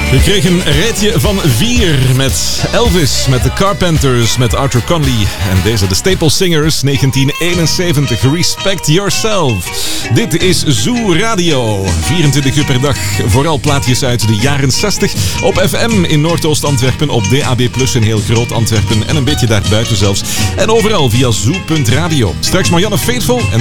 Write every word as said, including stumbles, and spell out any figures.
We kregen een rijtje van vier met Elvis, met de Carpenters, met Arthur Conley en deze de Staple Singers negentien eenenzeventig. Respect Yourself. Dit is Zoo Radio. vierentwintig uur per dag. Vooral plaatjes uit de jaren zestig op F M in Noordoost-Antwerpen, op D A B plus in heel groot Antwerpen en een beetje daarbuiten zelfs. En overal via zoo punt radio. Straks Marianne Faithful en